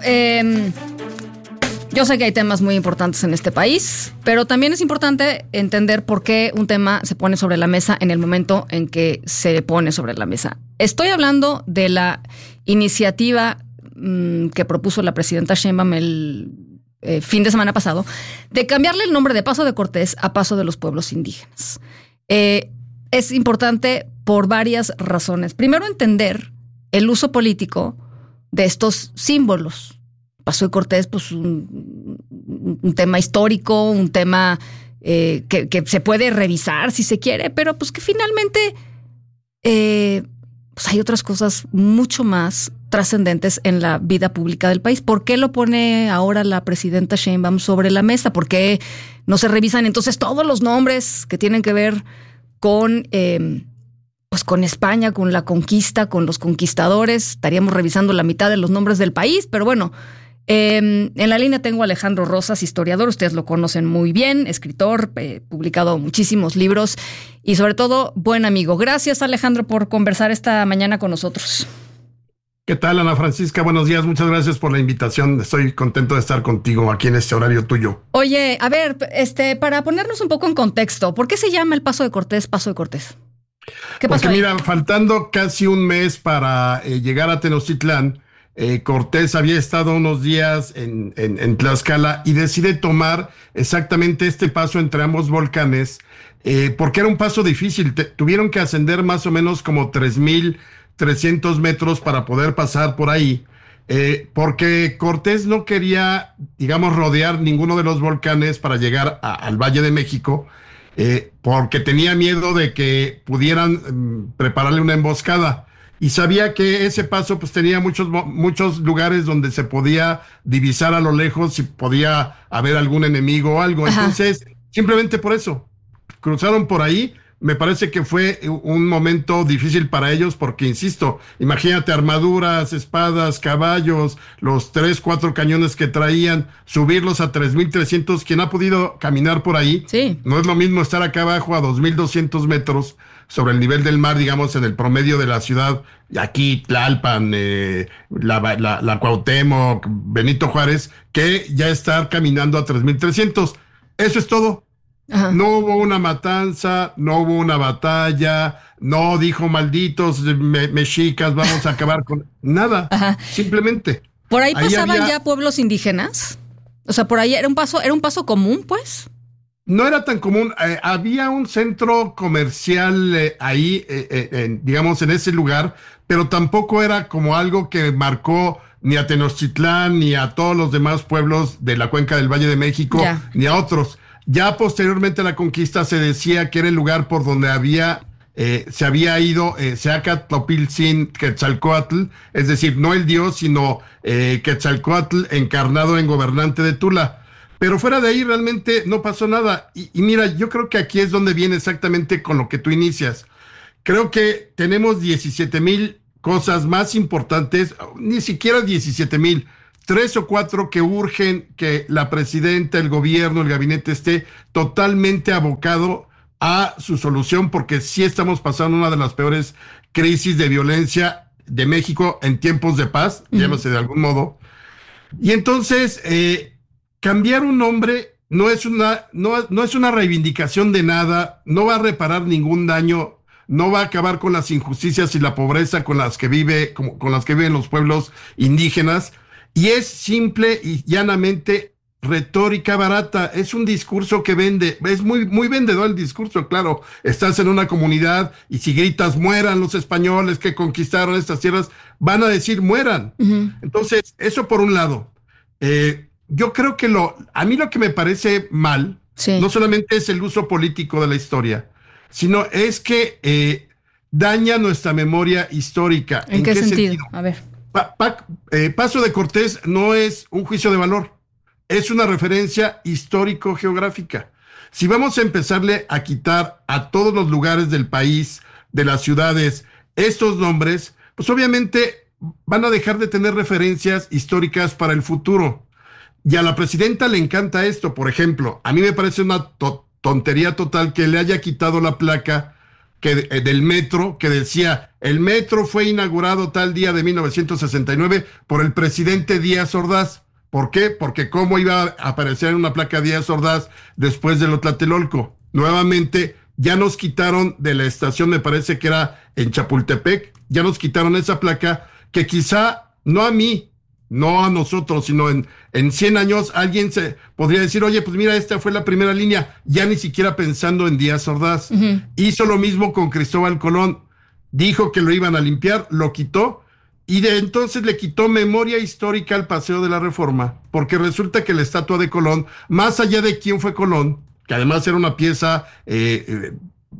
Yo sé que hay temas muy importantes en este país, pero también es importante entender por qué un tema se pone sobre la mesa en el momento en que se pone sobre la mesa. Estoy hablando de la iniciativa que propuso la presidenta Sheinbaum el fin de semana pasado, de cambiarle el nombre de Paso de Cortés a Paso de los Pueblos Indígenas. Es importante por varias razones. Primero, entender el uso político de estos símbolos. Paso de Cortés, pues un tema histórico, un tema que se puede revisar si se quiere, pero pues que finalmente pues hay otras cosas mucho más trascendentes en la vida pública del país. ¿Por qué lo pone ahora la presidenta Sheinbaum sobre la mesa? ¿Por qué no se revisan entonces todos los nombres que tienen que ver con pues con España, con la conquista, con los conquistadores? Estaríamos revisando la mitad de los nombres del país, pero bueno. En la línea tengo a Alejandro Rosas, historiador, ustedes lo conocen muy bien, escritor, publicado muchísimos libros y sobre todo buen amigo. Gracias, Alejandro, por conversar esta mañana con nosotros. ¿Qué tal, Ana Francisca? Buenos días, muchas gracias por la invitación. Estoy contento de estar contigo aquí en este horario tuyo. Oye, a ver, para ponernos un poco en contexto, ¿por qué se llama el Paso de Cortés Paso de Cortés? ¿Qué pasó? Porque mira, faltando casi un mes para llegar a Tenochtitlán, Cortés había estado unos días en Tlaxcala y decide tomar exactamente este paso entre ambos volcanes, porque era un paso difícil. Tuvieron que ascender más o menos como 3,300 metros para poder pasar por ahí, porque Cortés no quería, digamos, rodear ninguno de los volcanes para llegar al Valle de México, porque tenía miedo de que pudieran prepararle una emboscada. Y sabía que ese paso pues tenía muchos lugares donde se podía divisar a lo lejos si podía haber algún enemigo o algo. Ajá. Entonces, simplemente por eso, cruzaron por ahí. Me parece que fue un momento difícil para ellos porque, insisto, imagínate armaduras, espadas, caballos, los 3-4 cañones que traían, subirlos a 3,300. Quien ha podido caminar por ahí, sí. No es lo mismo estar acá abajo a 2,200 metros sobre el nivel del mar, digamos, en el promedio de la ciudad, aquí Tlalpan, la Cuauhtémoc, Benito Juárez, que ya estar caminando a 3,300. Eso es todo. Ajá. No hubo una matanza, no hubo una batalla, no dijo malditos mexicas, vamos a acabar con nada. Ajá. Simplemente. ¿Por ahí pasaban ya pueblos indígenas? O sea, por ahí era un paso común, pues. No era tan común. Había un centro comercial ahí, digamos, en ese lugar, pero tampoco era como algo que marcó ni a Tenochtitlán, ni a todos los demás pueblos de la cuenca del Valle de México, ya. Ni a otros. Ya posteriormente a la conquista se decía que era el lugar por donde se había ido Seacatlopiltzin Quetzalcóatl, es decir, no el dios, sino Quetzalcóatl encarnado en gobernante de Tula. Pero fuera de ahí realmente no pasó nada. Y mira, yo creo que aquí es donde viene exactamente con lo que tú inicias. Creo que tenemos 17,000 cosas más importantes, ni siquiera 17,000, 3 o 4 que urgen que la presidenta, el gobierno, el gabinete esté totalmente abocado a su solución, porque sí estamos pasando una de las peores crisis de violencia de México en tiempos de paz, llámese de algún modo. Y entonces, cambiar un nombre no es una reivindicación de nada, no va a reparar ningún daño, no va a acabar con las injusticias y la pobreza con las que viven los pueblos indígenas, y es simple y llanamente retórica barata. Es un discurso que vende, es muy, muy vendedor el discurso, claro. Estás en una comunidad y si gritas mueran los españoles que conquistaron estas tierras, van a decir mueran. Uh-huh. Entonces, eso por un lado. Yo creo que a mí lo que me parece mal, sí, no solamente es el uso político de la historia, sino es que daña nuestra memoria histórica. ¿En qué sentido? A ver. Paso de Cortés no es un juicio de valor, es una referencia histórico-geográfica. Si vamos a empezarle a quitar a todos los lugares del país, de las ciudades, estos nombres, pues obviamente van a dejar de tener referencias históricas para el futuro. Y a la presidenta le encanta esto. Por ejemplo, a mí me parece una tontería total que le haya quitado la placa del metro que decía, el metro fue inaugurado tal día de 1969 por el presidente Díaz Ordaz. ¿Por qué? Porque cómo iba a aparecer en una placa Díaz Ordaz después de lo Tlatelolco. Nuevamente, ya nos quitaron de la estación, me parece que era en Chapultepec, ya nos quitaron esa placa que quizá, no a mí, no a nosotros, sino en 100 años alguien se podría decir, oye, pues mira, esta fue la primera línea, ya ni siquiera pensando en Díaz Ordaz. Uh-huh. Hizo lo mismo con Cristóbal Colón, dijo que lo iban a limpiar, lo quitó, y de entonces le quitó memoria histórica al Paseo de la Reforma, porque resulta que la estatua de Colón, más allá de quién fue Colón, que además era una pieza de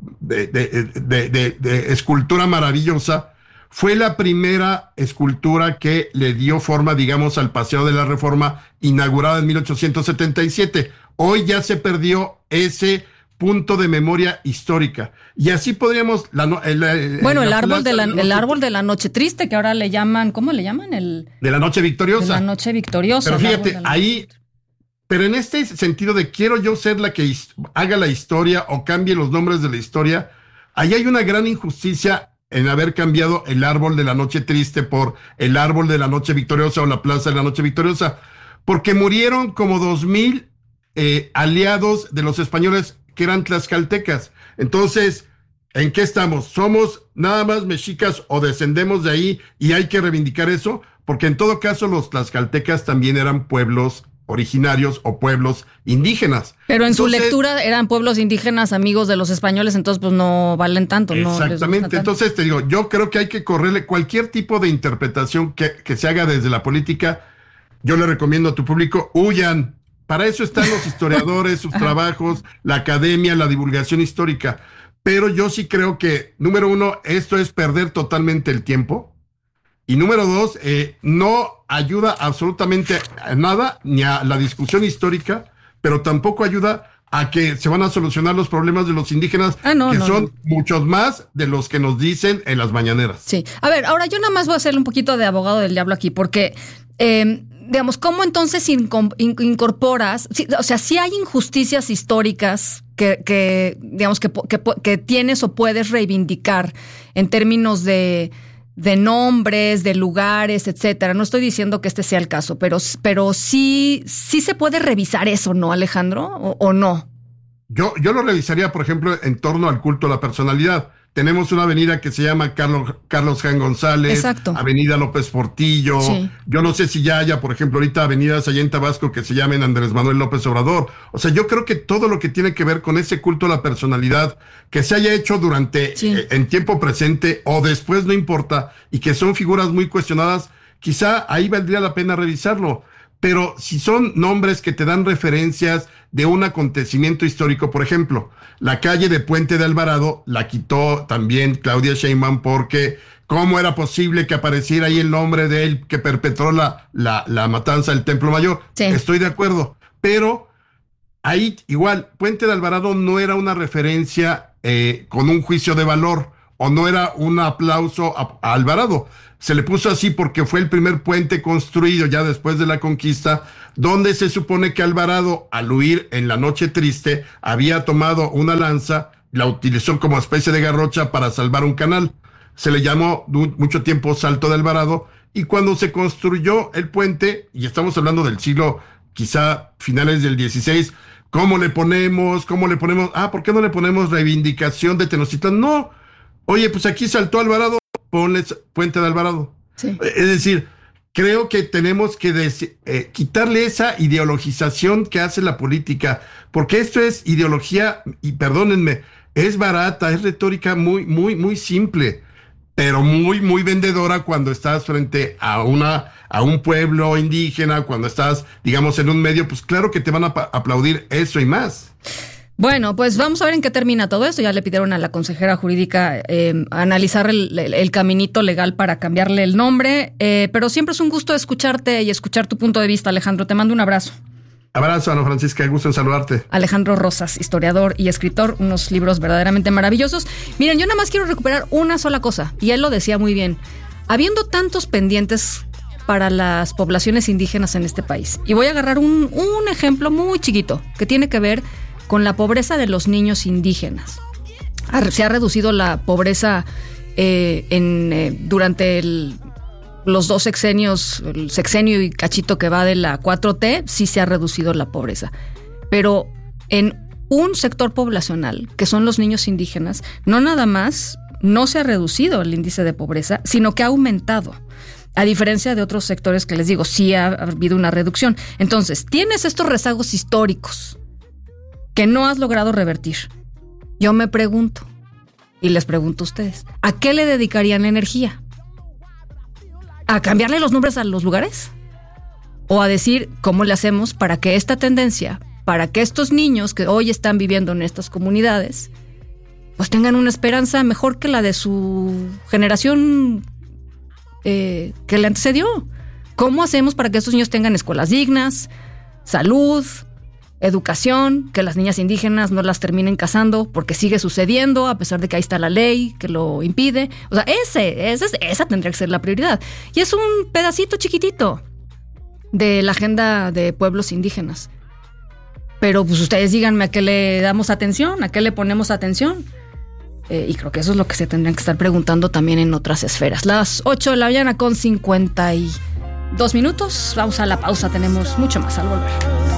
escultura maravillosa, fue la primera escultura que le dio forma, digamos, al Paseo de la Reforma, inaugurada en 1877. Hoy ya se perdió ese punto de memoria histórica. Y así podríamos... el árbol de la noche triste, que ahora le llaman... ¿Cómo le llaman? De la noche victoriosa. De la noche victoriosa. Pero fíjate, ahí... Pero en este sentido de quiero yo ser la que haga la historia o cambie los nombres de la historia, ahí hay una gran injusticia en haber cambiado el árbol de la noche triste por el árbol de la noche victoriosa o la plaza de la noche victoriosa, porque murieron como 2,000 aliados de los españoles que eran tlaxcaltecas. Entonces, ¿en qué estamos? ¿Somos nada más mexicas o descendemos de ahí y hay que reivindicar eso? Porque en todo caso los tlaxcaltecas también eran pueblos originarios o pueblos indígenas. Pero en su lectura eran pueblos indígenas amigos de los españoles, entonces pues no valen tanto. Exactamente, entonces te digo, yo creo que hay que correrle cualquier tipo de interpretación que se haga desde la política. Yo le recomiendo a tu público, huyan. Para eso están los historiadores, sus trabajos, la academia, la divulgación histórica. Pero yo sí creo que, número uno, esto es perder totalmente el tiempo. Y número dos, no ayuda absolutamente a nada, ni a la discusión histórica, pero tampoco ayuda a que se van a solucionar los problemas de los indígenas, son muchos más de los que nos dicen en las mañaneras. Sí. A ver, ahora yo nada más voy a hacerle un poquito de abogado del diablo aquí, porque, digamos, ¿cómo entonces incorporas? O sea, si hay injusticias históricas que digamos, que tienes o puedes reivindicar en términos de nombres, de lugares, etcétera. No estoy diciendo que este sea el caso, pero sí se puede revisar eso, ¿no, Alejandro? ¿O no? Yo lo revisaría, por ejemplo, en torno al culto a la personalidad. Tenemos una avenida que se llama Carlos Jan González, exacto, Avenida López Portillo. Sí. Yo no sé si ya haya, por ejemplo, ahorita avenidas allá en Tabasco que se llamen Andrés Manuel López Obrador. O sea, yo creo que todo lo que tiene que ver con ese culto a la personalidad que se haya hecho durante, en tiempo presente o después, no importa, y que son figuras muy cuestionadas, quizá ahí valdría la pena revisarlo. Pero si son nombres que te dan referencias de un acontecimiento histórico, por ejemplo, la calle de Puente de Alvarado la quitó también Claudia Sheinbaum porque ¿cómo era posible que apareciera ahí el nombre de él que perpetró la matanza del Templo Mayor? Sí. Estoy de acuerdo, pero ahí igual, Puente de Alvarado no era una referencia con un juicio de valor o no era un aplauso a Alvarado. Se le puso así porque fue el primer puente construido ya después de la conquista, donde se supone que Alvarado, al huir en la noche triste, había tomado una lanza, la utilizó como especie de garrocha para salvar un canal. Se le llamó mucho tiempo Salto de Alvarado, y cuando se construyó el puente, y estamos hablando del siglo, quizá finales del 16, ¿cómo le ponemos? ¿Por qué no le ponemos reivindicación de Tenochtitlán? No, oye, pues aquí saltó Alvarado, ponle Puente de Alvarado. Sí. Es decir, creo que tenemos que quitarle esa ideologización que hace la política, porque esto es ideología, y perdónenme, es barata, es retórica muy, muy, muy simple, pero muy, muy vendedora cuando estás frente a un pueblo indígena, cuando estás, digamos, en un medio, pues claro que te van a aplaudir eso y más. Bueno, pues vamos a ver en qué termina todo esto. Ya le pidieron a la consejera jurídica analizar el caminito legal para cambiarle el nombre, pero siempre es un gusto escucharte y escuchar tu punto de vista, Alejandro. Te mando un abrazo. Abrazo, Ana Francisca, gusto en saludarte. Alejandro Rosas, historiador y escritor, unos libros verdaderamente maravillosos. Miren, yo nada más quiero recuperar una sola cosa, y él lo decía muy bien. Habiendo tantos pendientes para las poblaciones indígenas en este país, y voy a agarrar un ejemplo muy chiquito que tiene que ver con la pobreza de los niños indígenas. Se ha reducido la pobreza durante los 2 sexenios, el sexenio y cachito que va de la 4T, sí se ha reducido la pobreza. Pero en un sector poblacional, que son los niños indígenas, no nada más no se ha reducido el índice de pobreza, sino que ha aumentado. A diferencia de otros sectores que les digo, sí ha habido una reducción. Entonces, tienes estos rezagos históricos que no has logrado revertir. Yo me pregunto, y les pregunto a ustedes, ¿a qué le dedicarían energía? ¿A cambiarle los nombres a los lugares? ¿O a decir cómo le hacemos para que esta tendencia, para que estos niños que hoy están viviendo en estas comunidades, pues tengan una esperanza mejor que la de su generación que le antecedió? ¿Cómo hacemos para que estos niños tengan escuelas dignas, salud, educación, que las niñas indígenas no las terminen casando porque sigue sucediendo a pesar de que ahí está la ley que lo impide? O sea, esa tendría que ser la prioridad. Y es un pedacito chiquitito de la agenda de pueblos indígenas. Pero pues ustedes díganme a qué le damos atención, a qué le ponemos atención. Y creo que eso es lo que se tendrían que estar preguntando también en otras esferas. Las 8 de la mañana con 52 minutos. Vamos a la pausa, tenemos mucho más al volver.